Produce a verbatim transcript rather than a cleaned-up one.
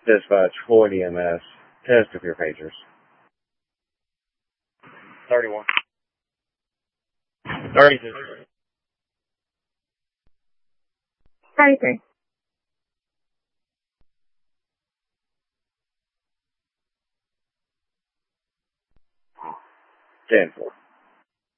Dispatch, Floyd E M S. Test of your pagers. thirty-one. thirty-two. thirty-three. ten four.